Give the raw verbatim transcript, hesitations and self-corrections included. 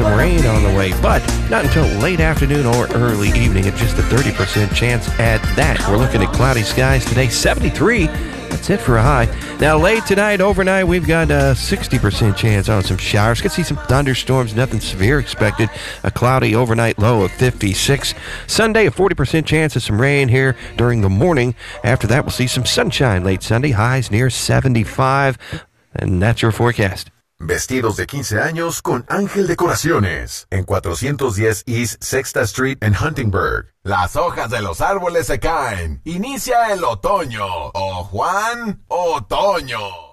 some rain on the way, but not until late afternoon or early evening at just a thirty percent chance at that. We're looking at cloudy skies today, seventy-three. That's it for a high. Now, late tonight, overnight, we've got a sixty percent chance on some showers. Could see some thunderstorms, nothing severe expected. A cloudy overnight low of fifty-six. Sunday, a forty percent chance of some rain here during the morning. After that, we'll see some sunshine late Sunday, highs near seventy-five. And that's your forecast. Vestidos de quince años con Ángel Decoraciones en cuatrocientos diez East Sexta Street en Huntingburg. Las hojas de los árboles se caen. Inicia el otoño. Oh, Juan, otoño.